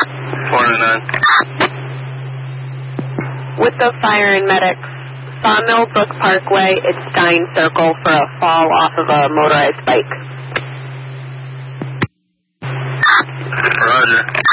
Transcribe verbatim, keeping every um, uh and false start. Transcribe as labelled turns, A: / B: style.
A: four nine nine.
B: With the fire and medics, Sawmill Brook Parkway, it's Stein Circle for a fall off of a motorized bike.
A: Roger.